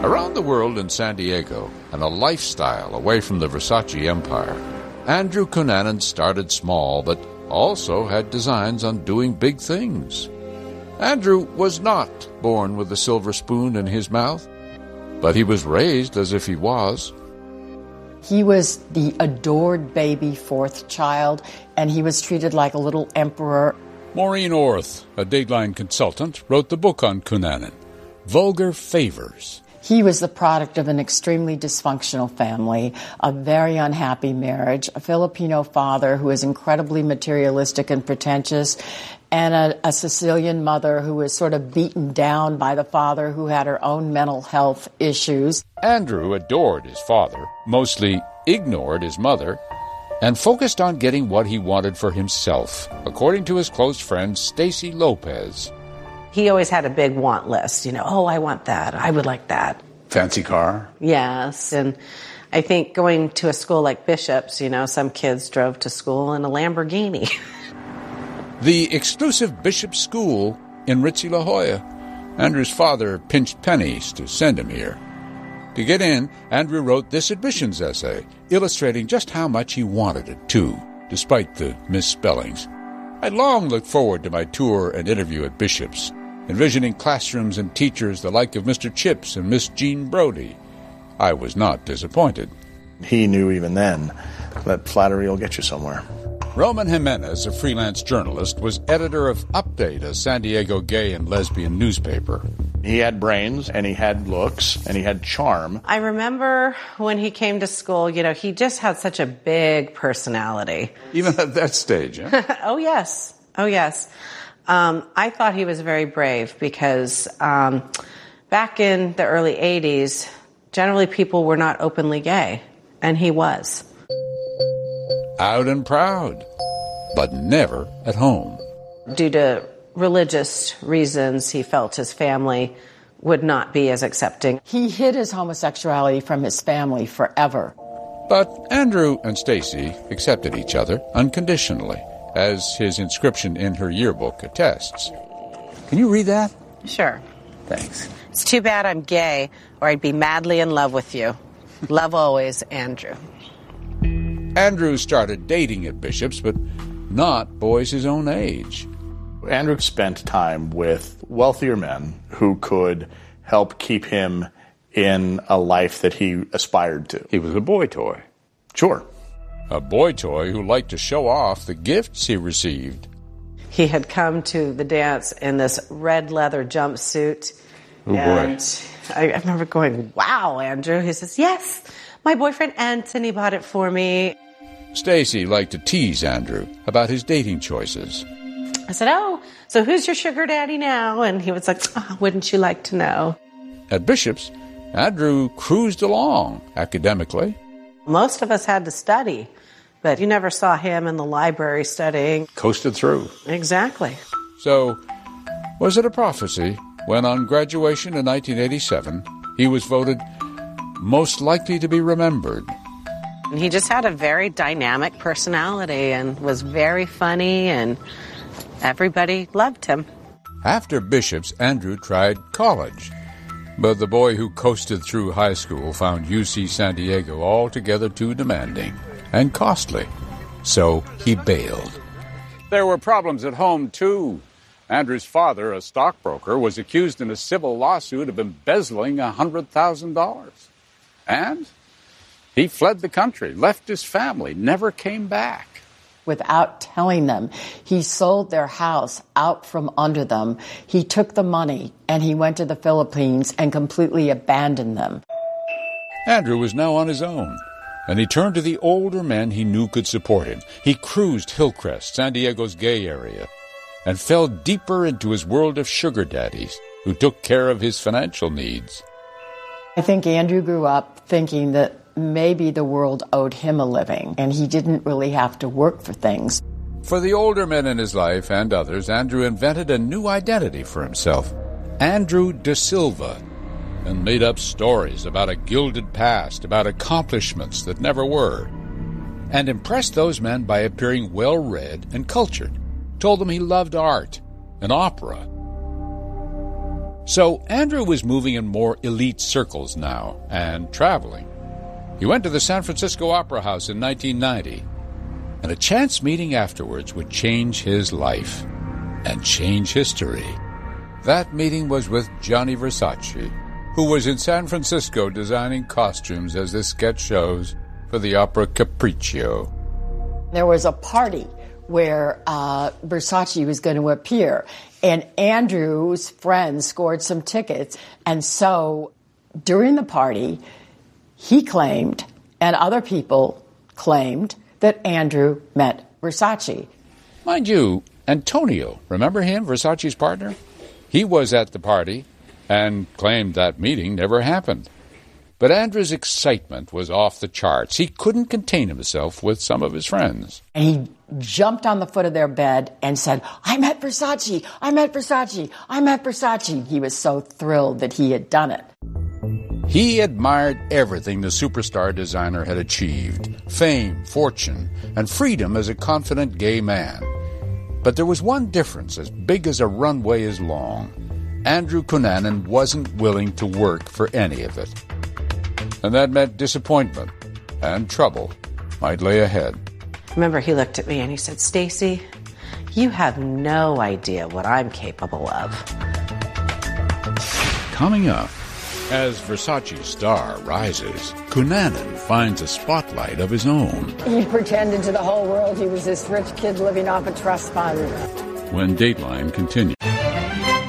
Around the world in San Diego and a lifestyle away from the Versace empire, Andrew Cunanan started small but also had designs on doing big things. Andrew was not born with a silver spoon in his mouth, but he was raised as if he was. He was the adored baby fourth child, and he was treated like a little emperor. Maureen Orth, a Dateline consultant, wrote the book on Cunanan, Vulgar Favors. He was the product of an extremely dysfunctional family, a very unhappy marriage, a Filipino father who was incredibly materialistic and pretentious, and a Sicilian mother who was sort of beaten down by the father who had her own mental health issues. Andrew adored his father, mostly ignored his mother, and focused on getting what he wanted for himself, according to his close friend Stacy Lopez. He always had a big want list, oh, I want that, I would like that. Fancy car? Yes, and I think going to a school like Bishop's, some kids drove to school in a Lamborghini. The exclusive Bishop School in Ritzy La Jolla. Andrew's father pinched pennies to send him here. To get in, Andrew wrote this admissions essay, illustrating just how much he wanted it, too, despite the misspellings. I long looked forward to my tour and interview at Bishop's, envisioning classrooms and teachers the like of Mr. Chips and Miss Jean Brody. I was not disappointed. He knew even then that flattery will get you somewhere. Roman Jimenez, a freelance journalist, was editor of Update, a San Diego gay and lesbian newspaper. He had brains, and he had looks, and he had charm. I remember when he came to school, he just had such a big personality. Even at that stage, huh? Oh, yes. I thought he was very brave because back in the early 80s, generally people were not openly gay, and he was. Out and proud, but never at home. Due to religious reasons, he felt his family would not be as accepting. He hid his homosexuality from his family forever. But Andrew and Stacy accepted each other unconditionally, as his inscription in her yearbook attests. Can you read that? Sure. Thanks. It's too bad I'm gay, or I'd be madly in love with you. Love always, Andrew. Andrew started dating at Bishop's, but not boys his own age. Andrew spent time with wealthier men who could help keep him in a life that he aspired to. He was a boy toy. Sure. A boy toy who liked to show off the gifts he received. He had come to the dance in this red leather jumpsuit. Oh, and boy. I remember going, wow, Andrew. He says, yes, my boyfriend Anthony bought it for me. Stacy liked to tease Andrew about his dating choices. I said, oh, so who's your sugar daddy now? And he was like, oh, wouldn't you like to know? At Bishop's, Andrew cruised along academically. Most of us had to study, but you never saw him in the library studying. Coasted through. Exactly. So, was it a prophecy when on graduation in 1987, he was voted most likely to be remembered? And he just had a very dynamic personality and was very funny, and everybody loved him. After Bishop's, Andrew tried college. But the boy who coasted through high school found UC San Diego altogether too demanding and costly. So he bailed. There were problems at home, too. Andrew's father, a stockbroker, was accused in a civil lawsuit of embezzling $100,000. And he fled the country, left his family, never came back. Without telling them, he sold their house out from under them. He took the money and he went to the Philippines and completely abandoned them. Andrew was now on his own, and he turned to the older men he knew could support him. He cruised Hillcrest, San Diego's gay area, and fell deeper into his world of sugar daddies who took care of his financial needs. I think Andrew grew up thinking that maybe the world owed him a living, and he didn't really have to work for things. For the older men in his life and others, Andrew invented a new identity for himself, Andrew De Silva, and made up stories about a gilded past, about accomplishments that never were, and impressed those men by appearing well-read and cultured, told them he loved art and opera. So Andrew was moving in more elite circles now and traveling. He went to the San Francisco Opera House in 1990, and a chance meeting afterwards would change his life and change history. That meeting was with Gianni Versace, who was in San Francisco designing costumes, as this sketch shows, for the opera Capriccio. There was a party where Versace was going to appear, and Andrew's friends scored some tickets. And so during the party, he claimed, and other people claimed, that Andrew met Versace. Mind you, Antonio, remember him, Versace's partner? He was at the party and claimed that meeting never happened. But Andrew's excitement was off the charts. He couldn't contain himself with some of his friends. And he jumped on the foot of their bed and said, "I met Versace, I met Versace, I met Versace." He was so thrilled that he had done it. He admired everything the superstar designer had achieved: fame, fortune, and freedom as a confident gay man. But there was one difference as big as a runway is long. Andrew Cunanan wasn't willing to work for any of it. And that meant disappointment and trouble might lay ahead. Remember, he looked at me and he said, "Stacy, you have no idea what I'm capable of." Coming up, as Versace's star rises, Cunanan finds a spotlight of his own. He pretended to the whole world he was this rich kid living off a trust fund. When Dateline continues.